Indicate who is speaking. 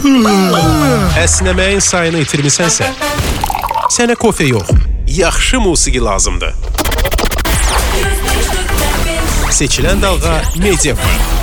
Speaker 1: Əsnəməyin sayını itirmisənsə, sənə kofe yox, yaxşı musiqi lazımdır. Seçilən dalğa Mediapark.